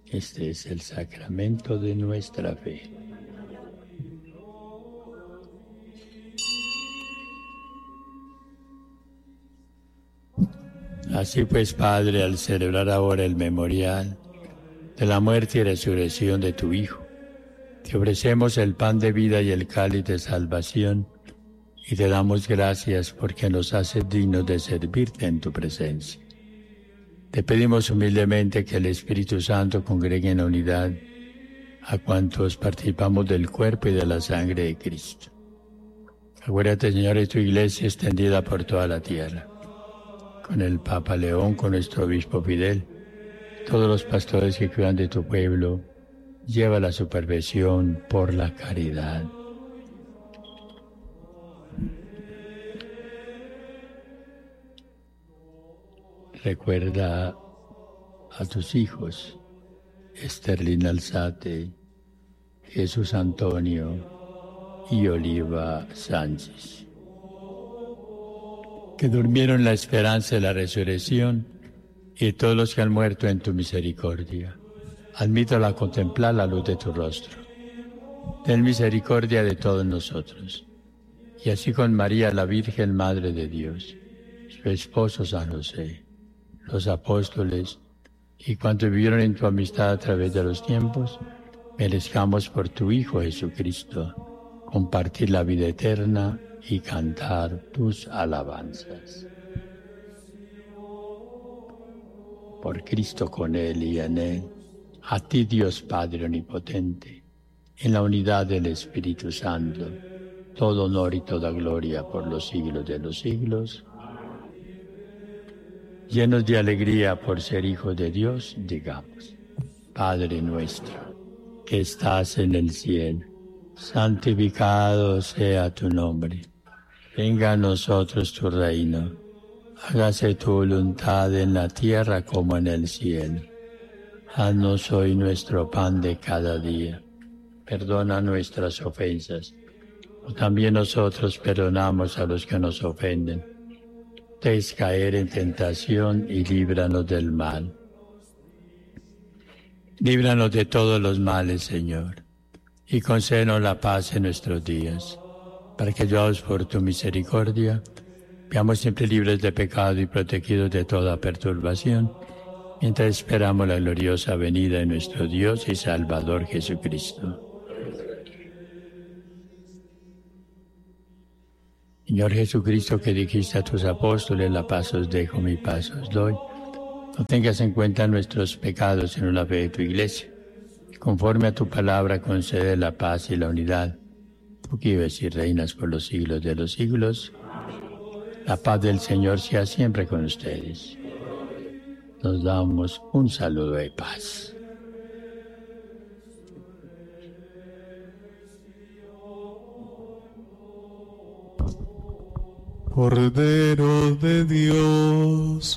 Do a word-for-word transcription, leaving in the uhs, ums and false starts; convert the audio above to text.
Este es el sacramento de nuestra fe. Así pues, Padre, al celebrar ahora el memorial de la muerte y resurrección de tu Hijo, te ofrecemos el pan de vida y el cáliz de salvación, y te damos gracias porque nos haces dignos de servirte en tu presencia. Te pedimos humildemente que el Espíritu Santo congregue en la unidad a cuantos participamos del cuerpo y de la sangre de Cristo. Acuérdate, Señor, de tu iglesia extendida por toda la tierra, con el Papa León, con nuestro obispo Fidel, todos los pastores que cuidan de tu pueblo, lleva la su perfección por la caridad. Recuerda a tus hijos, Esterlina Alzate, Jesús Antonio y Oliva Sánchez, que durmieron en la esperanza de la resurrección, y todos los que han muerto en tu misericordia. Admítala a contemplar la luz de tu rostro. Ten misericordia de todos nosotros, y así con María, la Virgen Madre de Dios, su esposo San José, los apóstoles y cuantos vivieron en tu amistad a través de los tiempos, merezcamos por tu Hijo Jesucristo compartir la vida eterna y cantar tus alabanzas. Por Cristo, con Él y en Él, a ti Dios Padre Omnipotente, en la unidad del Espíritu Santo, todo honor y toda gloria por los siglos de los siglos. Llenos de alegría por ser hijos de Dios, digamos: Padre nuestro, que estás en el cielo, santificado sea tu nombre. Venga a nosotros tu reino. Hágase tu voluntad en la tierra como en el cielo. Haznos hoy nuestro pan de cada día. Perdona nuestras ofensas, como también nosotros perdonamos a los que nos ofenden. Dejes caer en tentación y líbranos del mal. Líbranos de todos los males, Señor, y concédenos la paz en nuestros días, para que, ayudados por tu misericordia, veamos siempre libres de pecado y protegidos de toda perturbación, mientras esperamos la gloriosa venida de nuestro Dios y Salvador Jesucristo. Señor Jesucristo, que dijiste a tus apóstoles: la paz os dejo, mi paz os doy, no tengas en cuenta nuestros pecados, sino la fe de tu iglesia. Conforme a tu palabra, concede la paz y la unidad. Tú que vives y reinas por los siglos de los siglos. La paz del Señor sea siempre con ustedes. Nos damos un saludo de paz. Cordero de Dios,